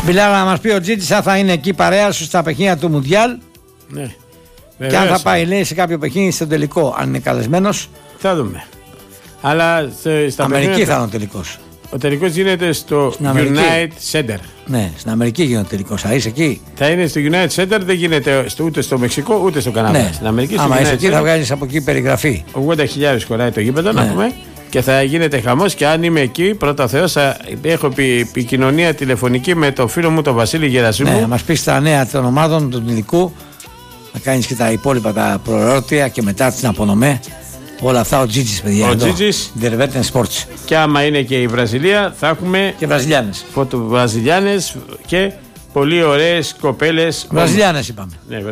Φιλάρα, να μας πει ο Τζίτζης αν θα είναι εκεί παρέα σου στα παιχνίδια του Μουντιάλ. Ναι. Και αν θα πάει, λέει, σε κάποιο παιχνίδι στο τελικό, αν είναι καλεσμένος. Θα δούμε. Αλλά στα Αμερική θα είναι ο τελικός. Ο τελικός γίνεται στο United Center. Ναι, στην Αμερική γίνεται ο τελικός. Θα είσαι εκεί. Θα είναι στο United Center, δεν γίνεται ούτε στο Μεξικό ούτε στο Καναδά. Ναι. Στην Αμερική, άμα είσαι εκεί, θα βγάλεις από εκεί περιγραφή. 80.000 χωράει το γήπεδο, να πούμε. Και θα γίνεται χαμός. Και αν είμαι εκεί, πρώτα Θεός, έχω επικοινωνία τηλεφωνική με το φίλο μου τον Βασίλη Γερασίμου. Ναι, να μας πεις τα νέα των ομάδων του τελικού. Να κάνεις και τα υπόλοιπα τα προερώτια και μετά την απονομέ. Όλα αυτά ο Τζίτζης, παιδιά. Ο Τζίτζης. Derveten Sports. Και άμα είναι και η Βραζιλία, θα έχουμε και Βραζιλιάνες. Βραζιλιάνες και πολύ ωραίες κοπέλες. Βραζιλιάνες είπαμε. Ναι,